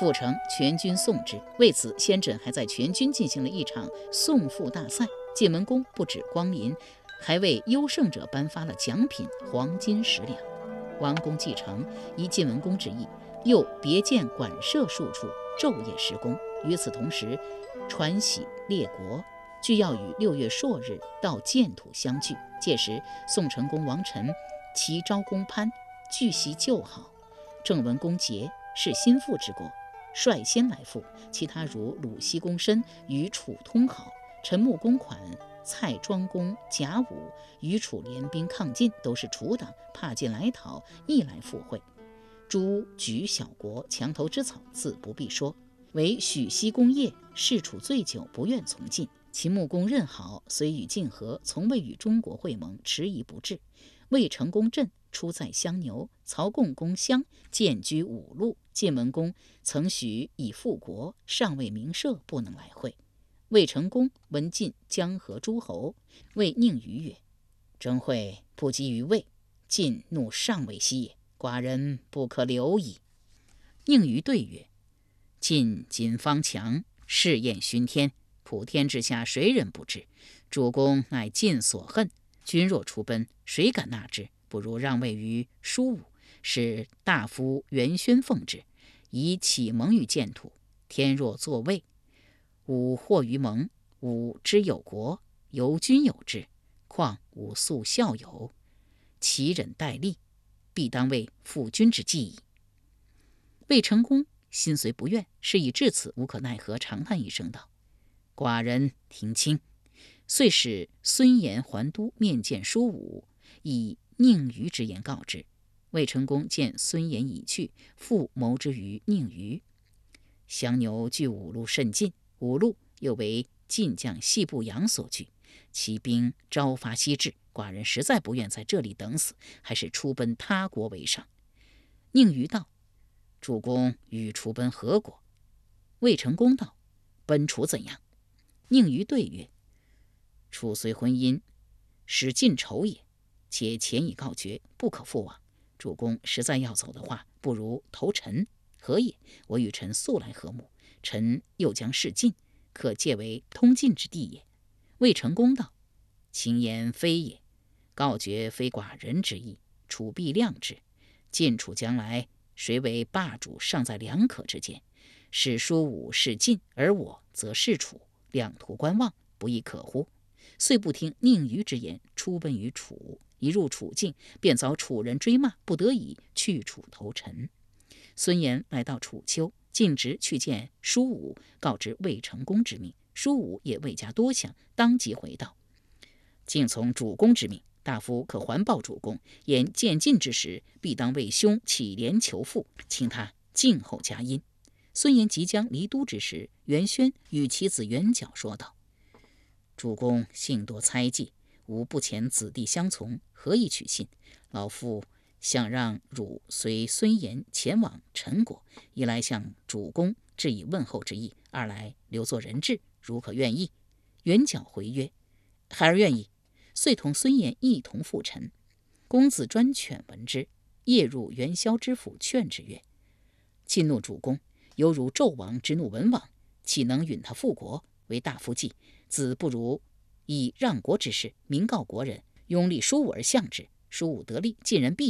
复城，全军送之。为此，先轸还在全军进行了一场送赋大赛。晋文公不止光临，还为优胜者颁发了奖品黄金10两。王公继承，依晋文公之意，又别建馆舍数处，昼夜施工。与此同时，传喜列国，俱要于6月朔日到建土相聚。届时，宋成公王臣、齐昭公潘据袭旧好。郑文公节是心腹之国，率先来赴，其他如鲁僖公申与楚通好，陈穆公款、蔡庄公贾武与楚联兵抗晋，都是楚党，怕进来讨，亦来赴会。诸举小国，墙头之草自不必说。唯许僖公业事楚最久，不愿从晋。秦穆公任好，虽与晋和，从未与中国会盟，迟疑不至。魏成公镇出在襄牛，曹共公襄建居五路。晋文公曾许以复国，尚未明赦，不能来会。魏成公闻晋江河诸侯，谓宁于曰：“征会不及于魏，晋怒尚未息也，寡人不可留矣。”宁于对曰：“晋今方强，试验熏天，普天之下谁人不知？主公乃晋所恨，君若出奔，谁敢纳之？不如让位于叔武，使大夫元宣奉之，以启蒙于建土。天若作魏，武惑于盟，武之有国，由君有志，况武素孝友，其忍待立，必当为复君之计矣。”魏成公心虽不愿，事已至此，无可奈何，长叹一声道：“寡人听清。”遂使孙延还都面见叔武，以宁于之言告之。魏成公见孙延已去，复谋之于宁于。襄牛距五路甚近，五路又为晋将细部杨所据，其兵朝发夕至，寡人实在不愿在这里等死，还是出奔他国为上。宁于道：“主公欲出奔何国？”魏成公道：“奔楚怎样？”宁于对曰：“楚虽婚姻，使晋仇也，且前已告绝，不可复往。主公实在要走的话，不如投陈。何也？我与陈素来和睦，陈又将事晋，可借为通晋之地也。”魏成公道：“卿言非也，告绝非寡人之意，楚必量之。晋楚将来，谁为霸主，尚在两可之间。使叔武是晋，而我则是楚，两途观望，不亦可乎？”遂不听宁于之言，出奔于楚。一入楚境，便遭楚人追骂，不得已去楚投陈。孙延来到楚丘，径直去见叔武，告知魏成公之命。叔武也未加多想，当即回道：“敬从主公之命，大夫可还报主公，言见晋之时，必当为兄乞怜求父，请他静候佳音。”孙延即将离都之时，元宣与其子元角说道：“主公性多猜忌，吾不遣子弟相从，何以取信？老夫想让汝随孙延前往陈国，一来向主公致以问候之意，二来留作人质，如可愿意？”元角回曰：“孩儿愿意。”遂同孙延一同赴陈。公子专犬闻之，夜入元宵之府，劝之曰：“晋怒主公，犹如纣王之怒文王，岂能允他复国？为大夫计，子不如以让国之事明告国人，拥立叔武而相之。叔武得利，晋人必